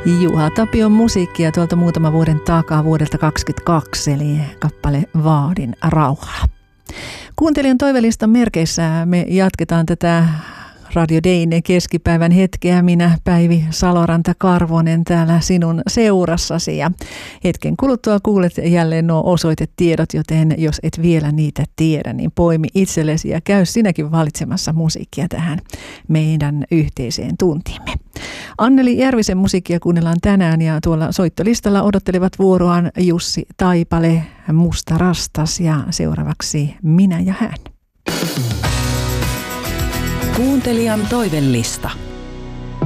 Juha Tapion musiikkia tuolta muutama vuoden takaa vuodelta 2022, eli kappale Vaadin rauhaa. Kuuntelijan toivelistan merkeissä me jatketaan tätä Radio Dayn keskipäivän hetkeä. Minä Päivi Saloranta-Karvonen täällä sinun seurassasi ja hetken kuluttua kuulet jälleen nuo osoitetiedot, joten jos et vielä niitä tiedä, niin poimi itsellesi ja käy sinäkin valitsemassa musiikkia tähän meidän yhteiseen tuntimme. Anneli Järvisen musiikkia kuunnellaan tänään ja tuolla soittolistalla odottelevat vuoroaan Jussi Taipale, Musta rastas ja seuraavaksi Minä ja hän. Kuuntelijan toivelista.